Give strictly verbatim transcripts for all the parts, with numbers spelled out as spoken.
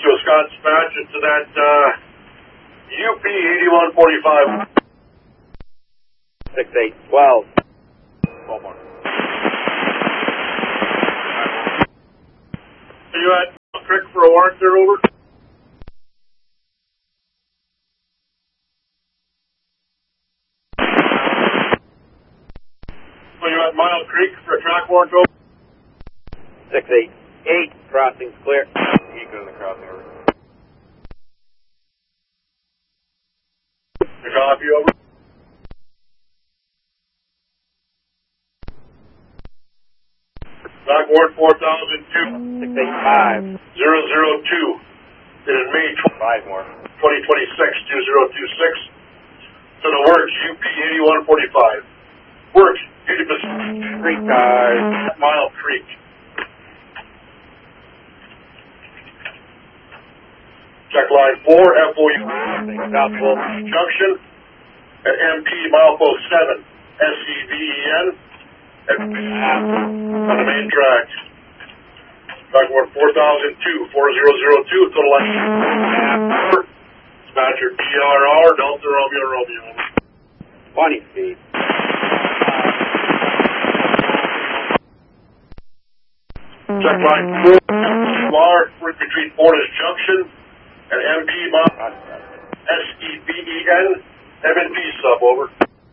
to Scott Dispatch to that uh, U P eighty-one forty-five. six eight twelve. twelve more. Are you at Creek for a warrant there, over? Are you at Mile Creek for a track warrant, over? six eight eight, crossing's clear. You go to the crossing, over. The copy, over. Track warrant four thousand two. six eight five. zero zero two. It is May Five more. twenty twenty-six, two zero two six. To the works, U P eighty-one forty-five. Works, Union Pacific. Three cars. Mile Creek. Check line four, F O U. South Wolf. Junction. At M P milepost seven. S C V E N. And on the main track. Track warrant four thousand two, four zero zero two. Total line. Dispatcher D R R, Delta Romeo Romeo. twenty speed. Check line four, R, between Fortis Junction and M P S E B E N, M and P sub, over.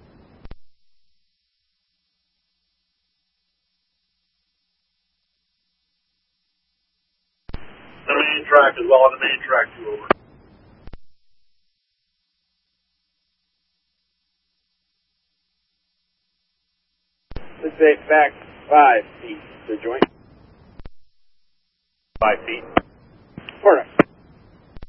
The main track as well, on the main track too, over. six eight back five feet. The joint. Five feet. Correct.